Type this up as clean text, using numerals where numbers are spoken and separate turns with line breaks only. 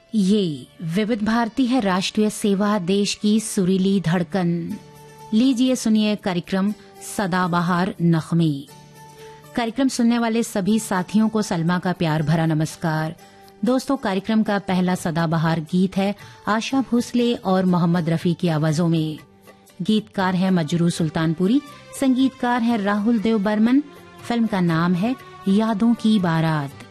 ये विविध भारती है, राष्ट्रीय सेवा, देश की सुरीली धड़कन। लीजिए सुनिए कार्यक्रम सदाबहार नगमे। कार्यक्रम सुनने वाले सभी साथियों को सलमा का प्यार भरा नमस्कार। दोस्तों, कार्यक्रम का पहला सदाबहार गीत है आशा भोसले और मोहम्मद रफी की आवाजों में। गीतकार है मजरू सुल्तानपुरी, संगीतकार है राहुल देव बर्मन। फिल्म का नाम है यादों की बारात।